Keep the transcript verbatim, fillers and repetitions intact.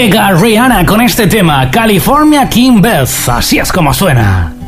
Llega Rihanna con este tema, California King Beth, así es como suena.